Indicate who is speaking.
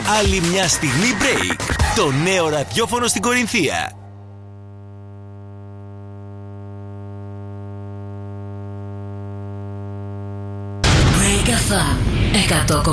Speaker 1: Άλλη μια στιγμή break. Το νέο ραδιόφωνο στην Κορινθία.
Speaker 2: Break FM 100,3.